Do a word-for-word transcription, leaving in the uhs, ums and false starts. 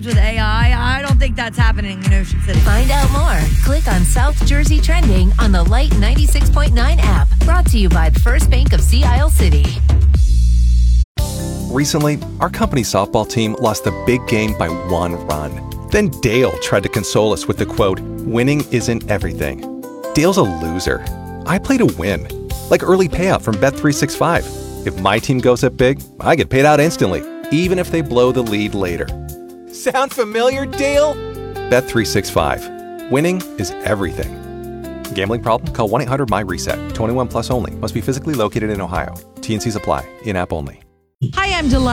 jobs with A I. I don't think that's happening in Ocean City. Find out more. Click on South Jersey Trending on the Light ninety-six point nine app. Brought to you by the First Bank of Sea Isle City. Recently, our company softball team lost the big game by one run. Then Dale tried to console us with the quote, "Winning isn't everything." Dale's a loser. I play to win. Like early payout from Bet three sixty-five. If my team goes up big, I get paid out instantly, even if they blow the lead later. Sound familiar, Dale? Bet three sixty-five. Winning is everything. Gambling problem? Call one eight hundred M Y RESET. twenty-one plus only. Must be physically located in Ohio. T and Cs apply. In-app only. Hi, I'm Delilah.